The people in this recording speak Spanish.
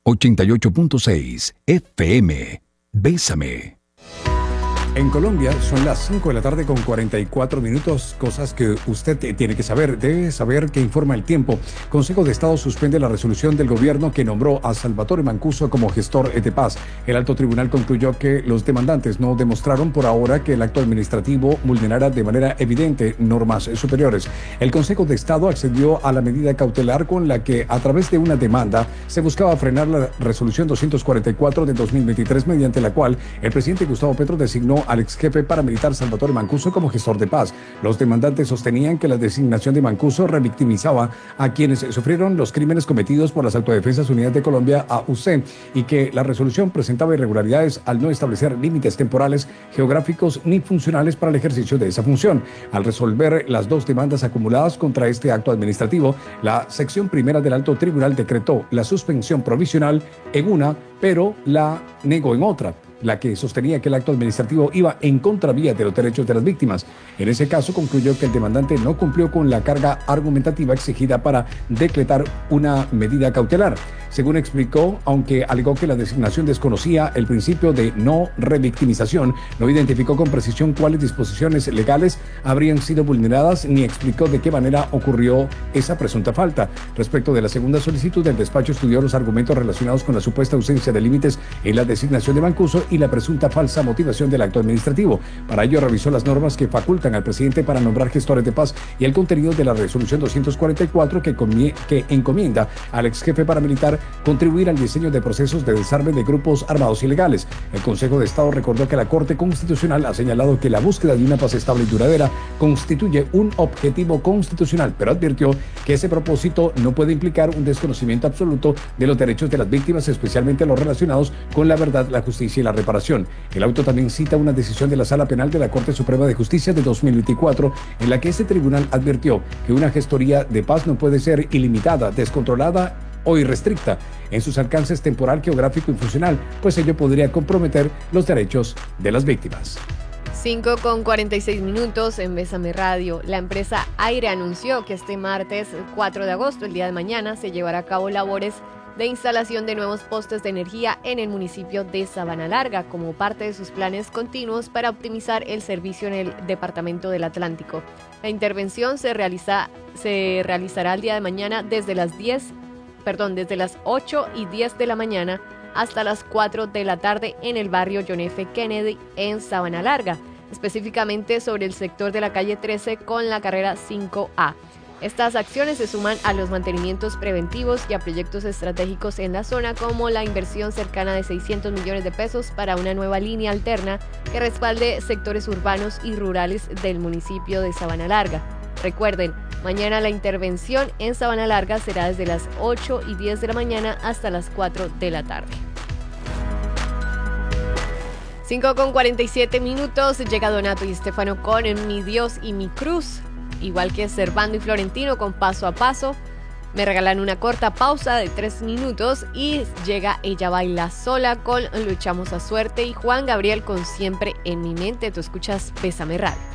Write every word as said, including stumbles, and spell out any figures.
ochenta y ocho punto seis F M. Bésame. En Colombia son las cinco de la tarde con cuarenta y cuatro minutos, cosas que usted tiene que saber. Debe saber que informa el tiempo. Consejo de Estado suspende la resolución del gobierno que nombró a Salvatore Mancuso como gestor de paz. El alto tribunal concluyó que los demandantes no demostraron por ahora que el acto administrativo vulnerara de manera evidente normas superiores. El Consejo de Estado accedió a la medida cautelar con la que, a través de una demanda, se buscaba frenar la resolución doscientos cuarenta y cuatro de dos mil veintitrés, mediante la cual el presidente Gustavo Petro designó al ex jefe paramilitar Salvatore Mancuso como gestor de paz. Los demandantes sostenían que la designación de Mancuso revictimizaba a quienes sufrieron los crímenes cometidos por las Autodefensas Unidas de Colombia, A U C, y que la resolución presentaba irregularidades al no establecer límites temporales, geográficos ni funcionales para el ejercicio de esa función. Al resolver las dos demandas acumuladas contra este acto administrativo, la sección primera del alto tribunal decretó la suspensión provisional en una, pero la negó en otra, la que sostenía que el acto administrativo iba en contravía de los derechos de las víctimas. En ese caso concluyó que el demandante no cumplió con la carga argumentativa exigida para decretar una medida cautelar. Según explicó, aunque alegó que la designación desconocía el principio de no revictimización, no identificó con precisión cuáles disposiciones legales habrían sido vulneradas ni explicó de qué manera ocurrió esa presunta falta. Respecto de la segunda solicitud, el despacho estudió los argumentos relacionados con la supuesta ausencia de límites en la designación de Mancuso y la presunta falsa motivación del acto administrativo. Para ello revisó las normas que facultan al presidente para nombrar gestores de paz y el contenido de la resolución doscientos cuarenta y cuatro que, comie- que encomienda al ex jefe paramilitar contribuir al diseño de procesos de desarme de grupos armados ilegales. El Consejo de Estado recordó que la Corte Constitucional ha señalado que la búsqueda de una paz estable y duradera constituye un objetivo constitucional, pero advirtió que ese propósito no puede implicar un desconocimiento absoluto de los derechos de las víctimas, especialmente los relacionados con la verdad, la justicia y la reparación. El auto también cita una decisión de la Sala Penal de la Corte Suprema de Justicia de dos mil veinticuatro, en la que este tribunal advirtió que una gestoría de paz no puede ser ilimitada, descontrolada o irrestricta en sus alcances temporal, geográfico y funcional, pues ello podría comprometer los derechos de las víctimas. cinco con cuarenta y seis minutos en Bésame Radio. La empresa Aire anunció que este martes cuatro de agosto, el día de mañana, se llevará a cabo labores de instalación de nuevos postes de energía en el municipio de Sabana Larga, como parte de sus planes continuos para optimizar el servicio en el departamento del Atlántico. La intervención se realiza, se realizará el día de mañana desde las diez, perdón, desde las ocho y diez de la mañana hasta las cuatro de la tarde en el barrio John F. Kennedy en Sabana Larga, específicamente sobre el sector de la calle trece con la carrera cinco A. Estas acciones se suman a los mantenimientos preventivos y a proyectos estratégicos en la zona, como la inversión cercana de seiscientos millones de pesos para una nueva línea alterna que respalde sectores urbanos y rurales del municipio de Sabana Larga. Recuerden, mañana la intervención en Sabana Larga será desde las ocho y diez de la mañana hasta las cuatro de la tarde. cinco con cuarenta y siete minutos, llega Donato y Estefano con Mi Dios y Mi Cruz, igual que Servando y Florentino con Paso a Paso. Me regalan una corta pausa de tres minutos y llega Ella Baila Sola con Luchamos a Suerte y Juan Gabriel con Siempre en Mi Mente. Tú escuchas Bésame Radio.